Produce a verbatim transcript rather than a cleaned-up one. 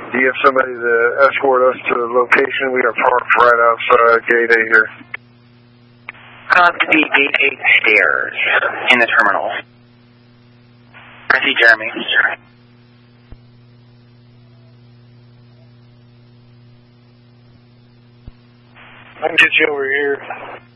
Do you have somebody to escort us to the location? We are parked right outside gate eight here. Copy gate eight stairs in the terminal. I see Jeremy. I can get you over here.